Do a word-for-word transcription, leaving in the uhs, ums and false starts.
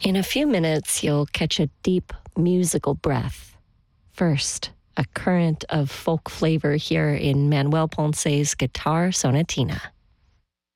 In a few minutes, you'll catch a deep musical breath. First, a current of folk flavor here in Manuel Ponce's Guitar Sonatina.